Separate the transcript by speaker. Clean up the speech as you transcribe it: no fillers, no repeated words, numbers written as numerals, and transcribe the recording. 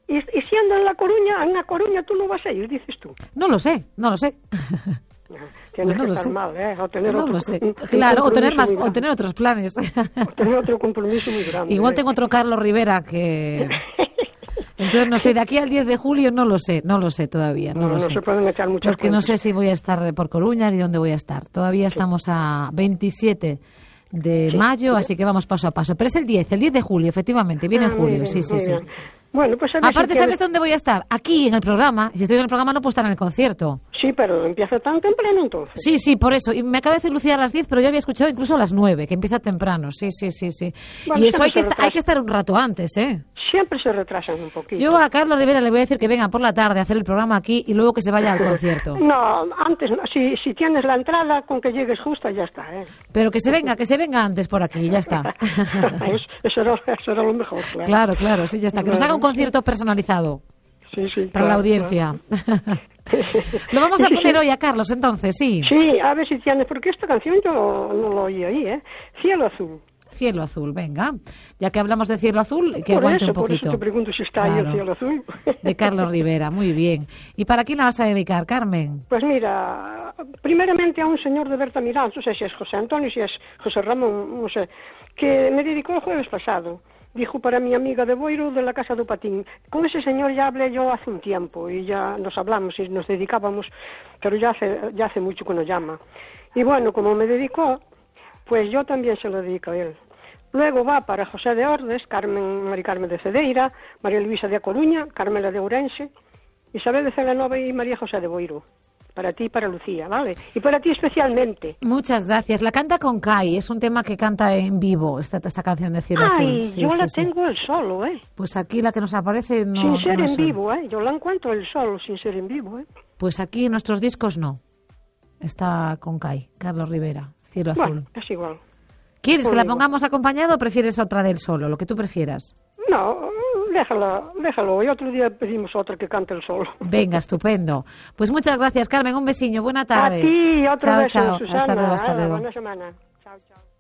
Speaker 1: Y siendo en La Coruña tú no vas a ir, dices tú.
Speaker 2: No lo sé.
Speaker 1: Tienes
Speaker 2: no
Speaker 1: que
Speaker 2: lo
Speaker 1: estar
Speaker 2: sé.
Speaker 1: mal, o tener
Speaker 2: No
Speaker 1: otro,
Speaker 2: lo sé.
Speaker 1: un
Speaker 2: Claro, o
Speaker 1: compromiso
Speaker 2: tener otros planes.
Speaker 1: o tener otro compromiso muy grande.
Speaker 2: Igual tengo otro Carlos Rivera que... Entonces, no sé, de aquí al 10 de julio no lo sé todavía. No lo sé.
Speaker 1: Se pueden echar muchas
Speaker 2: Porque no
Speaker 1: cuentas.
Speaker 2: sé si voy a estar por Coruña ni dónde voy a estar. Todavía estamos a 27 de mayo, así que vamos paso a paso. Pero es el 10 de julio, efectivamente. Viene en julio,
Speaker 1: Muy
Speaker 2: sí.
Speaker 1: bien. Bueno, pues a ver
Speaker 2: Aparte,
Speaker 1: si
Speaker 2: ¿sabes dónde voy a estar? Aquí, en el programa. Si estoy en el programa no puedo estar en el concierto.
Speaker 1: Sí, pero empieza tan temprano entonces.
Speaker 2: Sí, por eso. Y me acaba de decir Lucía a las 10, pero yo había escuchado incluso a las 9, que empieza temprano. Sí.
Speaker 1: Bueno,
Speaker 2: Y eso hay que
Speaker 1: retrasa.
Speaker 2: estar un rato antes, ¿eh?
Speaker 1: Siempre se retrasan un poquito.
Speaker 2: Yo a Carlos Rivera le voy a decir que venga por la tarde a hacer el programa aquí y luego que se vaya al concierto.
Speaker 1: No, antes, no. Si tienes la entrada, con que llegues justa, ya está, ¿eh?
Speaker 2: Pero que se venga antes por aquí, ya está.
Speaker 1: Eso era lo mejor, claro.
Speaker 2: Claro, sí, ya está. Que nos haga un concierto personalizado
Speaker 1: Sí,
Speaker 2: para la audiencia.
Speaker 1: Claro.
Speaker 2: Lo vamos a poner hoy a Carlos, entonces, sí.
Speaker 1: Sí, a ver si tienes, porque esta canción yo no lo oí ahí, ¿eh? Cielo Azul.
Speaker 2: Cielo Azul, venga. Ya que hablamos de Cielo Azul, que
Speaker 1: Por
Speaker 2: aguante un
Speaker 1: eso
Speaker 2: poquito.
Speaker 1: te pregunto si está ahí el Cielo Azul.
Speaker 2: De Carlos Rivera, muy bien. ¿Y para quién la vas a dedicar, Carmen?
Speaker 1: Pues mira, primeramente a un señor de Bertamiral, no sé si es José Antonio, si es José Ramón, no sé, que me dedicó el jueves pasado. Dijo para mi amiga de Boiro de la Casa do Patín. Con ese señor ya hablé yo hace un tiempo y ya nos hablamos y nos dedicábamos, pero ya hace mucho que nos llama. Y bueno, como me dedicó, pues yo también se lo dedico a él. Luego va para José de Ordes, Mari Carmen de Cedeira, María Luisa de A Coruña, Carmela de Ourense, Isabel de Celanova y María José de Boiro. Para ti y para Lucía, ¿vale? Y para ti especialmente.
Speaker 2: Muchas gracias. La canta con Kai, es un tema que canta en vivo, esta canción de Cielo Azul.
Speaker 1: Ay, yo la tengo el solo, ¿eh?
Speaker 2: Pues aquí la que nos aparece no...
Speaker 1: Sin ser
Speaker 2: no
Speaker 1: en vivo, ¿eh? Yo la encuentro el solo, sin ser en vivo, ¿eh?
Speaker 2: Pues aquí en nuestros discos no. Está con Kai, Carlos Rivera, Cielo Azul.
Speaker 1: Bueno, es igual.
Speaker 2: ¿Quieres que la pongamos acompañado o prefieres otra del solo? Lo que tú prefieras.
Speaker 1: No, déjalo. Y otro día pedimos otra que cante el solo.
Speaker 2: Venga, estupendo. Pues muchas gracias, Carmen. Un besiño. Buena tarde.
Speaker 1: A ti, otro beso,
Speaker 2: chao.
Speaker 1: Susana.
Speaker 2: Hasta luego.
Speaker 1: Buena semana. Chao.